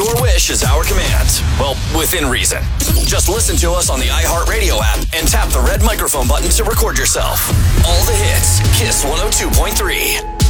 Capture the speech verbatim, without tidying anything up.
Your wish is our command. Well, within reason. Just listen to us on the iHeartRadio app and tap the red microphone button to record yourself. All the hits, Kiss one oh two point three.